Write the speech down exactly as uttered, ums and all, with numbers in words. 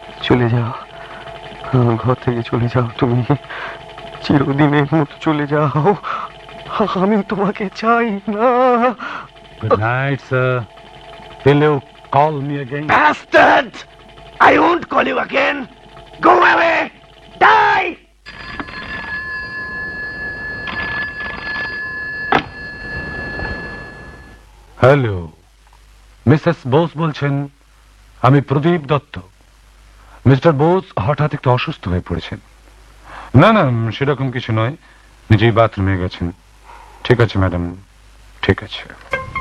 চলে যাও, ঘর থেকে চলে যাও, তুমি চিরদিনের মতো চলে যাও, আমি তোমাকে চাই না। Good night, sir. Will you call me again? Bastard! I won't call you again. Go away. Die. Hello, Mrs Bose বলছেন? আমি প্রদীপ দত্ত। মিস্টার বোস হঠাৎ একটু অসুস্থ হয়ে পড়েছেন। না না, সেরকম কিছু নয়, নিজেই বাথরুমে গেছেন। ঠিক আছে ম্যাডাম, ঠিক আছে।